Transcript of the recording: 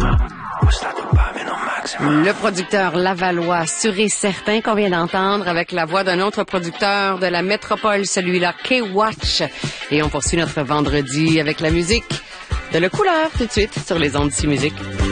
Le producteur lavallois, sûr et certain qu'on vient d'entendre avec la voix d'un autre producteur de la métropole, celui-là, K-Watch. Et on poursuit notre vendredi avec la musique de Le Couleur tout de suite sur les ondes de musique.